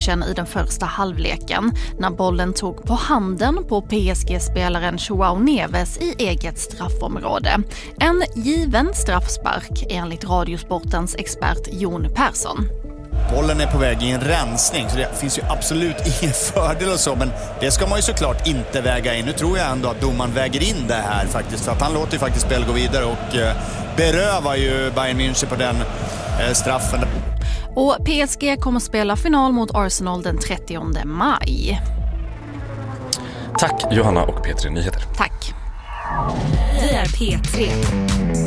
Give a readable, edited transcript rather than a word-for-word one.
matchen i den första halvleken när bollen tog på handen på PSG-spelaren João Neves i eget straffområde. En given straffspark enligt Radiosportens expert Jon Persson. Bollen är på väg i en rensning så det finns ju absolut ingen fördel och så, men det ska man ju såklart inte väga in. Nu tror jag ändå att domaren väger in det här faktiskt, för att han låter ju faktiskt spel gå vidare och berövar ju Bayern München på den straffen. Och PSG kommer spela final mot Arsenal den 30 maj. Tack Johanna och P3 Nyheter. Tack. Vi är P3.